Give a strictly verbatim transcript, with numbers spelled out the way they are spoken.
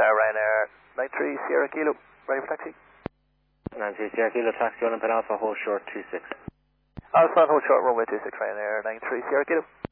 Tower, Ryanair, nine three Sierra Kilo, ready for taxi. nine three Sierra Kilo, taxi on Alpha, hold short two six. Alpha, hold short, runway two six, Ryanair, nine three Sierra Kilo.